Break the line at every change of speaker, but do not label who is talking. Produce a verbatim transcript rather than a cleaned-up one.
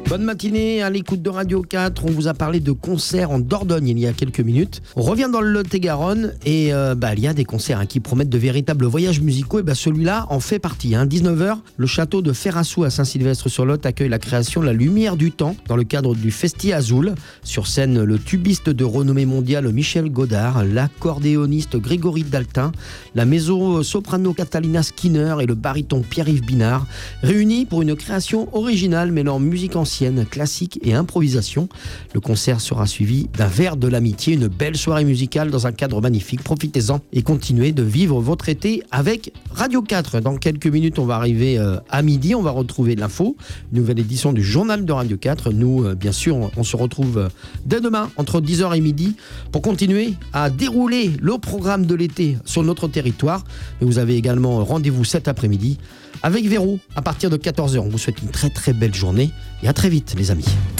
Bonne matinée à l'écoute de Radio quatre. On vous a parlé de concerts en Dordogne il y a quelques minutes. On revient dans le Lot-et-Garonne et euh, bah, il y a des concerts hein, qui promettent de véritables voyages musicaux. Et bah, celui-là en fait partie. Hein. dix-neuf heures, le château de Ferrassou à Saint-Sylvestre-sur-Lot accueille la création La Lumière du Temps dans le cadre du Festi Azul. Sur scène, le tubiste de renommée mondiale Michel Godard, l'accordéoniste Grégory Daltin, la mezzo-soprano Catalina Skinner et le baryton Pierre-Yves Binard, réunis pour une création originale mêlant musique ancienne, classique et improvisation. Le concert sera suivi d'un verre de l'amitié, une belle soirée musicale dans un cadre magnifique. Profitez-en et continuez de vivre votre été avec Radio quatre. Dans quelques minutes, on va arriver euh, à midi, on va retrouver l'info, une nouvelle édition du journal de Radio quatre. Nous, euh, bien sûr, on, on se retrouve euh, dès demain entre dix heures et midi pour continuer à dérouler le programme de l'été sur notre territoire. Mais vous avez également rendez-vous cet après-midi avec Véro à partir de quatorze heures. On vous souhaite une très très belle journée et à très vite les amis.